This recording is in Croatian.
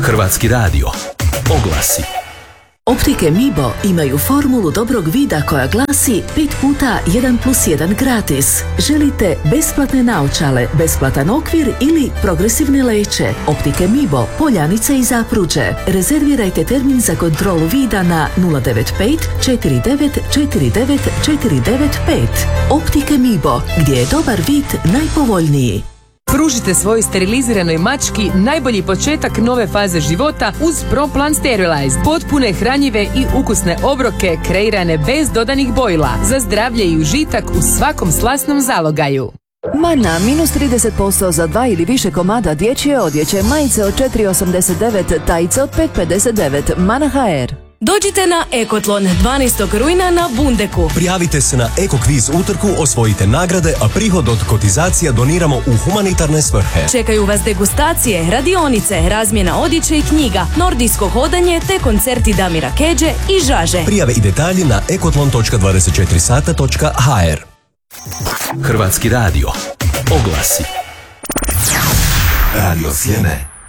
Hrvatski radio. Oglasi. Optike Mibo imaju formulu dobrog vida koja glasi 5 puta 1+1 gratis. Želite besplatne naočale, besplatan okvir ili progresivne leće? Optike Mibo, Poljanice i Zapruđe. Rezervirajte termin za kontrolu vida na 095 49 49 495. Optike Mibo, gdje je dobar vid najpovoljniji. Pružite svojoj steriliziranoj mački najbolji početak nove faze života uz ProPlan Sterilize. Potpune, hranjive i ukusne obroke kreirane bez dodanih bojila za zdravlje i užitak u svakom slasnom zalogaju. Mana, minus 30% za 2 ili više komada dječje odjeće, majice od 4,89, tajice od 5,59. Mana HR. Dođite na Ekotlon 12. rujna na Bundeku. Prijavite se na Ekokviz utrku, osvojite nagrade, a prihod od kotizacija doniramo u humanitarne svrhe. Čekaju vas degustacije, radionice, razmjena odjeće i knjiga, nordijsko hodanje te koncerti Damira Keđe i Žaže. Prijave i detalji na ekotlon.24sata.hr. Hrvatski radio. Oglasi. Radio Sjeme.